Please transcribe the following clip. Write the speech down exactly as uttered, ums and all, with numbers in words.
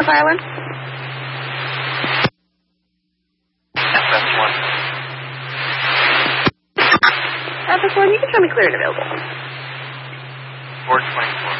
North Island? F S one. F S one, you can show me clear and available. four twenty-four.